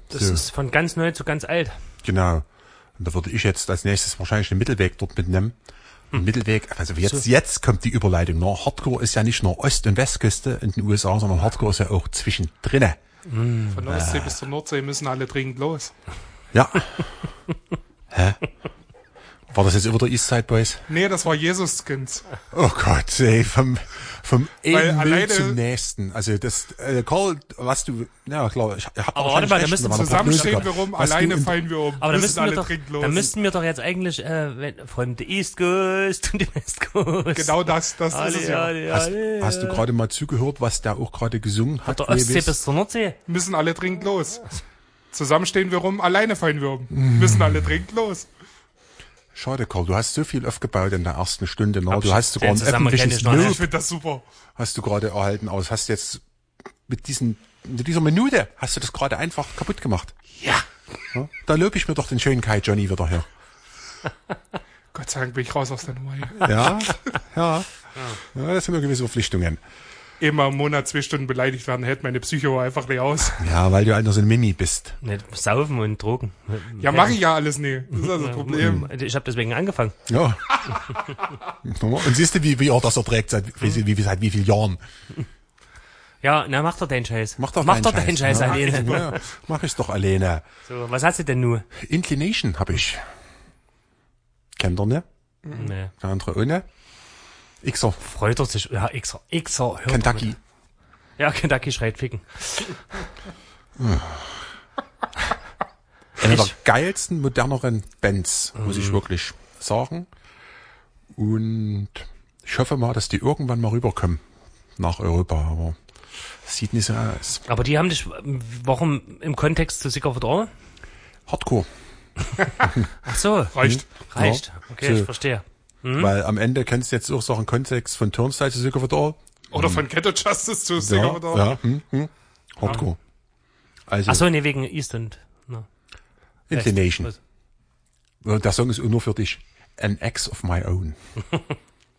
Das ist von ganz neu zu ganz alt. Genau. Und da würde ich jetzt als nächstes wahrscheinlich den Mittelweg dort mitnehmen. Mittelweg, also jetzt kommt die Überleitung. Ne? Hardcore ist ja nicht nur Ost- und Westküste in den USA, sondern Hardcore ist ja auch zwischendrinne. Von der Ostsee bis zur Nordsee müssen alle dringend los. Ja. Hä? War das jetzt über der Eastside Boys? Nee, das war Jesus-Skins. Oh Gott, ey, vom Weil einen Müll alleine- zum nächsten. Also das, Karl, was du, ja klar, ich hab Aber warte mal, da müssen Zusammen stehen wir rum, Was alleine du in- fallen wir um. Aber da müssen alle müssten dringend los. da müssten wir doch jetzt eigentlich von der East Coast und der West Coast. Genau das ist es ja. Hast du gerade mal zugehört, was der auch gerade gesungen hat? Von der Ostsee bis zur Nordsee. Müssen alle dringend los. Zusammen stehen wir rum, alleine fallen wir um. Müssen alle dringend los. Schade, Karl, du hast so viel aufgebaut in der ersten Stunde. Na, Hab du ich hast sogar ein den Zusammenhang öffentliches kenn ich noch Ich Lob, finde das super. hast du gerade erhalten, aber das hast jetzt mit dieser Minute hast du das gerade einfach kaputt gemacht. Ja. Ja? Da lobe ich mir doch den schönen Kai Johnny wieder her. Gott sei Dank bin ich raus aus der Nummer hier. Ja, das sind nur gewisse Verpflichtungen. Immer im Monat 2 Stunden beleidigt werden, hält meine Psycho einfach nicht aus. Ja, weil du einfach so ein Mimi bist. Nicht saufen und Drogen. Ja, mache ich ja alles nie. Das ist also das Problem. Ich habe deswegen angefangen. Ja. Und siehst du, wie er das erträgt seit wie vielen Jahren. Ja, na, mach doch deinen Scheiß. Mach doch deinen Scheiß ja, alleine. Ja, mach ich doch alleine. So, was hast du denn nur? Inclination hab ich. Kennt ihr ne? Nee. Der andere ohne. Xer. Freut er sich. Ja, Xer. Hört Kentucky. damit. Ja, Kentucky schreit ficken. Eine der geilsten, moderneren Bands, muss ich wirklich sagen. Und ich hoffe mal, dass die irgendwann mal rüberkommen nach Europa, aber sieht nicht so aus. Aber die haben dich, warum im Kontext zu Sick of a Doll? Hardcore. Ach so. Reicht. Reicht. Ja. Okay, So. ich verstehe. Weil am Ende kennst du jetzt auch Sachen Kontext von Turnstile zu Sick of a Doll. Oder von Ghetto Justice zu Singer oder? Ja, Hardcore. Also Ach so, nee, wegen East und, no. Inclination. Was? Der Song ist nur für dich. An Ex of My Own.